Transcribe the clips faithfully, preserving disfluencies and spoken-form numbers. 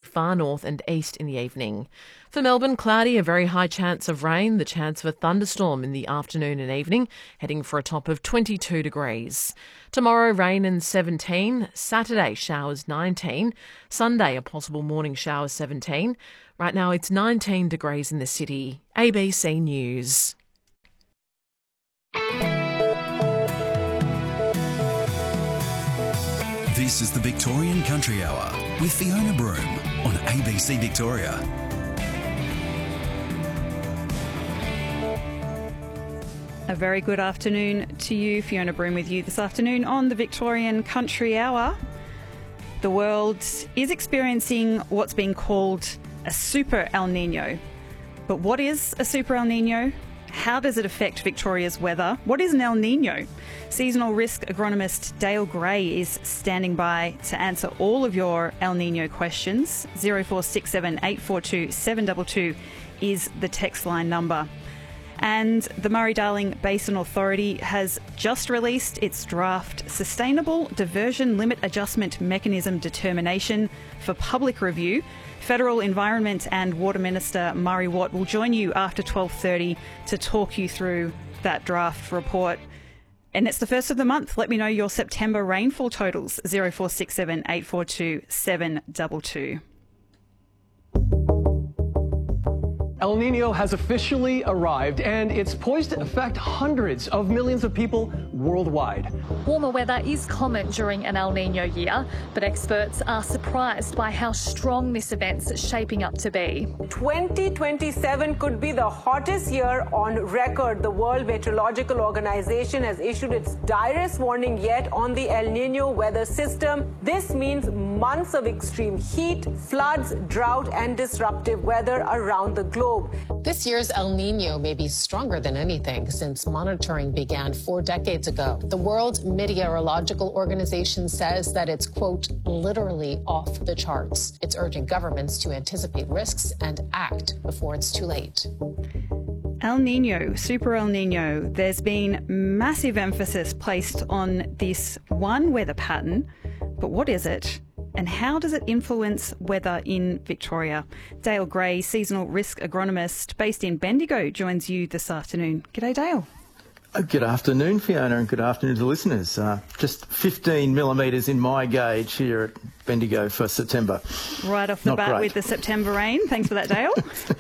far north and east in the evening. For Melbourne, cloudy, a very high chance of rain, the chance of a thunderstorm in the afternoon and evening, heading for a top of twenty-two degrees. Tomorrow, rain and seventeen. Saturday, showers nineteen. Sunday, a possible morning shower seventeen. Right now, it's nineteen degrees in the city. A B C News. This is the Victorian Country Hour with Fiona Broome on A B C Victoria. A very good afternoon to you. Fiona Broome with you this afternoon on the Victorian Country Hour. The world is experiencing what's being called a super El Nino. But what is a super El Nino? How does it affect Victoria's weather? What is an El Nino? Seasonal risk agronomist Dale Gray is standing by to answer all of your El Nino questions. zero four six seven eight four two seven two two is the text line number. And the Murray-Darling Basin Authority has just released its draft Sustainable Diversion Limit Adjustment Mechanism Determination for public review. Federal Environment and Water Minister Murray Watt will join you after twelve thirty to talk you through that draft report. And it's the first of the month. Let me know your September rainfall totals. zero four six seven eight four two seven two two. El Nino has officially arrived, and it's poised to affect hundreds of millions of people worldwide. Warmer weather is common during an El Nino year, but experts are surprised by how strong this event's shaping up to be. twenty twenty-seven could be the hottest year on record. The World Meteorological Organization has issued its direst warning yet on the El Nino weather system. This means months of extreme heat, floods, drought, and disruptive weather around the globe. This year's El Nino may be stronger than anything since monitoring began four decades ago. The World Meteorological Organization says that it's, quote, literally off the charts. It's urging governments to anticipate risks and act before it's too late. El Nino, Super El Nino, there's been massive emphasis placed on this one weather pattern, but what is it? And how does it influence weather in Victoria? Dale Gray, seasonal risk agronomist based in Bendigo, joins you this afternoon. G'day, Dale. Uh, Good afternoon, Fiona, and good afternoon to the listeners. Uh, just fifteen millimetres in my gauge here at Bendigo for September. Right off the Not bat great. with the September rain. Thanks for that, Dale.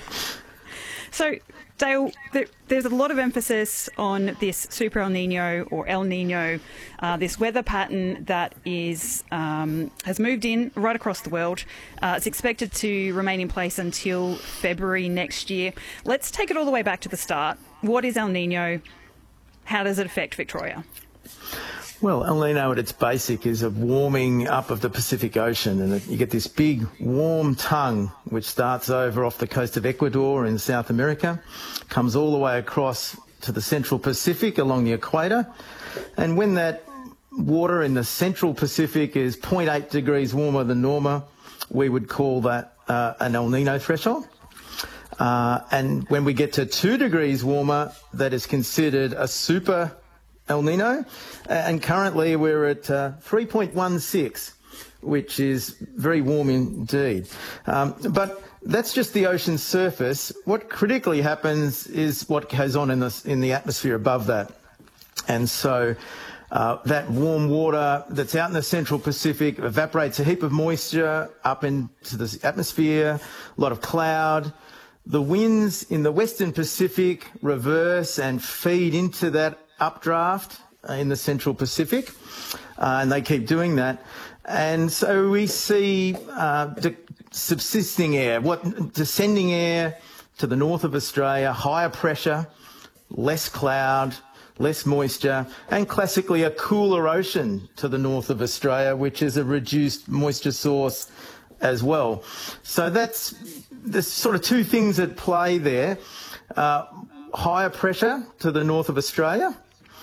So, Dale, there, there's a lot of emphasis on this Super El Nino or El Nino, uh, this weather pattern that is um, has moved in right across the world. Uh, it's expected to remain in place until February next year. Let's take it all the way back to the start. What is El Nino? How does it affect Victoria? Well, El Nino at its basic is a warming up of the Pacific Ocean, and you get this big warm tongue which starts over off the coast of Ecuador in South America, comes all the way across to the central Pacific along the equator, and when that water in the central Pacific is zero point eight degrees warmer than normal, we would call that uh, an El Nino threshold. Uh, and when we get to two degrees warmer, that is considered a super El Nino, and currently we're at uh, three point one six, which is very warm indeed. Um, but that's just the ocean surface. What critically happens is what goes on in the, in the atmosphere above that. And so uh, that warm water that's out in the central Pacific evaporates a heap of moisture up into the atmosphere, a lot of cloud. The winds in the Western Pacific reverse and feed into that updraft in the central Pacific, uh, and they keep doing that. And so we see uh, de- subsisting air, what descending air to the north of Australia, higher pressure, less cloud, less moisture, and classically a cooler ocean to the north of Australia, which is a reduced moisture source as well. So that's there's sort of two things at play there. Uh, higher pressure to the north of Australia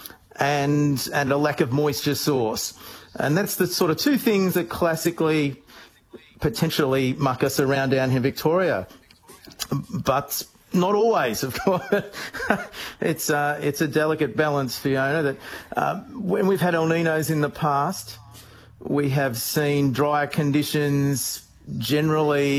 and and a lack of moisture source. And that's the sort of two things that classically potentially muck us around down here in Victoria. But not always, of course. it's, uh, it's a delicate balance, Fiona, that uh, when we've had El Ninos in the past, we have seen drier conditions generally